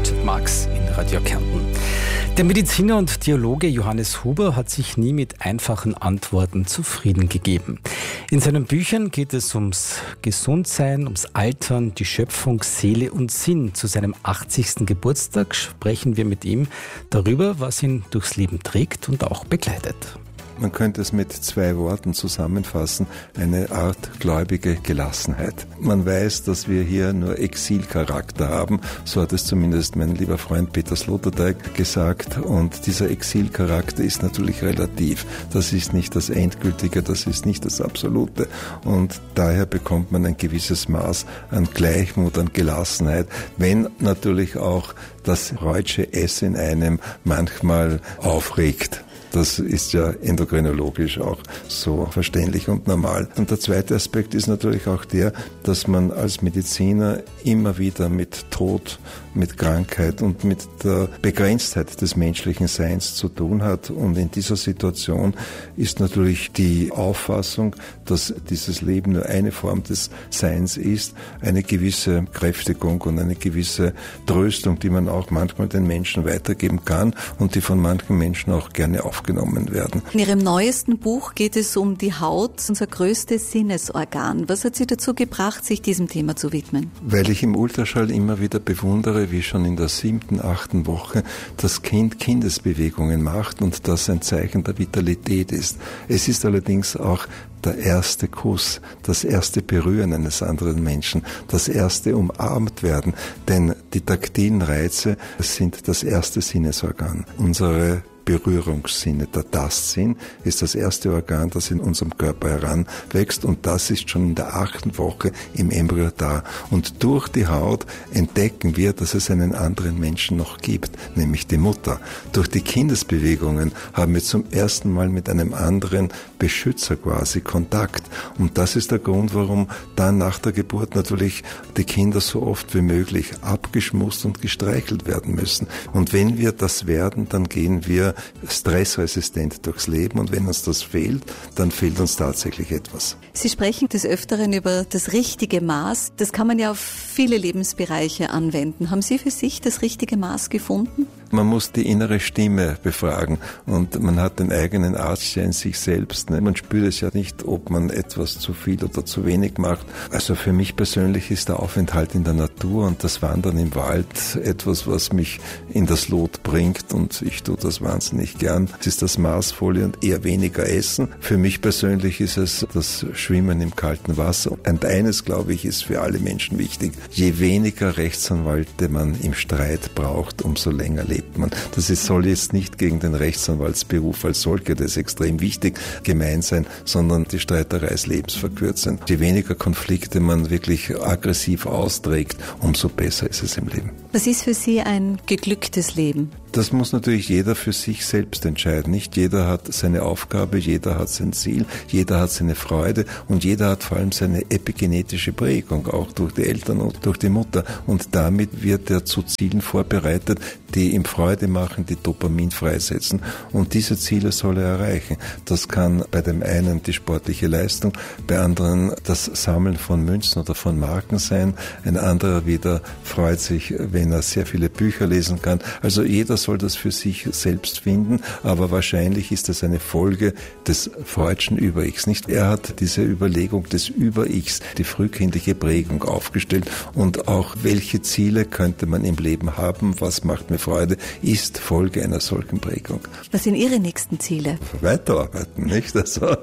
Richard Marx in Radio Kärnten. Der Mediziner und Theologe Johannes Huber hat sich nie mit einfachen Antworten zufrieden gegeben. In seinen Büchern geht es ums Gesundsein, ums Altern, die Schöpfung, Seele und Sinn. Zu seinem 80. Geburtstag sprechen wir mit ihm darüber, was ihn durchs Leben trägt und auch begleitet. Man könnte es mit 2 Worten zusammenfassen, eine Art gläubige Gelassenheit. Man weiß, dass wir hier nur Exilcharakter haben, so hat es zumindest mein lieber Freund Peter Sloterdijk gesagt, und dieser Exilcharakter ist natürlich relativ. Das ist nicht das Endgültige, das ist nicht das Absolute, und daher bekommt man ein gewisses Maß an Gleichmut, an Gelassenheit, wenn natürlich auch das freudsche S in einem manchmal aufregt. Das ist ja endokrinologisch auch so verständlich und normal. Und der zweite Aspekt ist natürlich auch der, dass man als Mediziner immer wieder mit Tod, mit Krankheit und mit der Begrenztheit des menschlichen Seins zu tun hat. Und in dieser Situation ist natürlich die Auffassung, dass dieses Leben nur eine Form des Seins ist, eine gewisse Kräftigung und eine gewisse Tröstung, die man auch manchmal den Menschen weitergeben kann und die von manchen Menschen auch gerne aufgenommen werden. In Ihrem neuesten Buch geht es um die Haut, unser größtes Sinnesorgan. Was hat Sie dazu gebracht, sich diesem Thema zu widmen? Weil ich im Ultraschall immer wieder bewundere, wie schon in der 7., 8. Woche das Kind Kindesbewegungen macht und das ein Zeichen der Vitalität ist. Es ist allerdings auch der erste Kuss, das erste Berühren eines anderen Menschen, das erste umarmt werden, denn die taktilen Reize sind das erste Sinnesorgan. Unsere Berührungssinne, der Tastsinn, ist das erste Organ, das in unserem Körper heranwächst, und das ist schon in der 8. Woche im Embryo da. Und durch die Haut entdecken wir, dass es einen anderen Menschen noch gibt, nämlich die Mutter. Durch die Kindesbewegungen haben wir zum ersten Mal mit einem anderen Beschützer quasi Kontakt. Und das ist der Grund, warum dann nach der Geburt natürlich die Kinder so oft wie möglich abgeschmust und gestreichelt werden müssen. Und wenn wir das werden, dann gehen wir stressresistent durchs Leben, und wenn uns das fehlt, dann fehlt uns tatsächlich etwas. Sie sprechen des Öfteren über das richtige Maß. Das kann man ja auf viele Lebensbereiche anwenden. Haben Sie für sich das richtige Maß gefunden? Man muss die innere Stimme befragen, und man hat den eigenen Arzt ja in sich selbst. Man spürt es ja nicht, ob man etwas zu viel oder zu wenig macht. Also für mich persönlich ist der Aufenthalt in der Natur und das Wandern im Wald etwas, was mich in das Lot bringt, und ich tue das wahnsinnig gern. Es ist das Maßvolle und eher weniger Essen. Für mich persönlich ist es das Schwimmen im kalten Wasser. Und eines, glaube ich, ist für alle Menschen wichtig: Je weniger Rechtsanwälte man im Streit braucht, umso länger lebt man. Soll jetzt nicht gegen den Rechtsanwaltsberuf als solcher, das ist extrem wichtig, gemein sein, sondern die Streiterei ist lebensverkürzend. Je weniger Konflikte man wirklich aggressiv austrägt, umso besser ist es im Leben. Was ist für Sie ein geglücktes Leben? Das muss natürlich jeder für sich selbst entscheiden. Nicht jeder hat seine Aufgabe, jeder hat sein Ziel, jeder hat seine Freude, und jeder hat vor allem seine epigenetische Prägung, auch durch die Eltern und durch die Mutter. Und damit wird er zu Zielen vorbereitet, die ihm Freude machen, die Dopamin freisetzen. Und diese Ziele soll er erreichen. Das kann bei dem einen die sportliche Leistung, bei anderen das Sammeln von Münzen oder von Marken sein. Ein anderer wieder freut sich, wenn er sehr viele Bücher lesen kann. Also jeder soll das für sich selbst finden, aber wahrscheinlich ist das eine Folge des freudschen Über-Ichs. Nicht? Er hat diese Überlegung des Über-Ichs, die frühkindliche Prägung aufgestellt, und auch welche Ziele könnte man im Leben haben, was macht mir Freude, ist Folge einer solchen Prägung. Was sind Ihre nächsten Ziele? Weiterarbeiten, nicht? Also,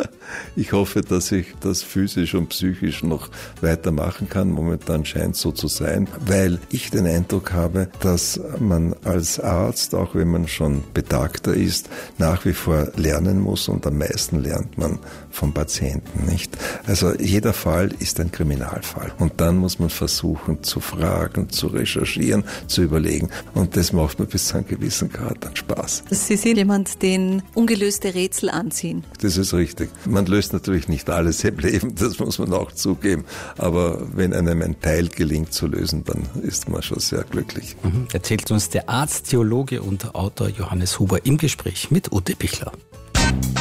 ich hoffe, dass ich das physisch und psychisch noch weitermachen kann. Momentan scheint es so zu sein, weil ich den Eindruck habe, dass man als Arzt, auch wenn man schon betagter ist, nach wie vor lernen muss, und am meisten lernt man vom Patienten, nicht? Also jeder Fall ist ein Kriminalfall, und dann muss man versuchen zu fragen, zu recherchieren, zu überlegen, und das macht mir bis zu einem gewissen Grad dann Spaß. Sie sind jemand, den ungelöste Rätsel anziehen. Das ist richtig. Man löst natürlich nicht alles im Leben, das muss man auch zugeben, aber wenn einem ein Teil gelingt zu lösen, dann ist man schon sehr glücklich. Erzählt uns der Arzt, Theologe und Autor Johannes Huber im Gespräch mit Ute Pichler.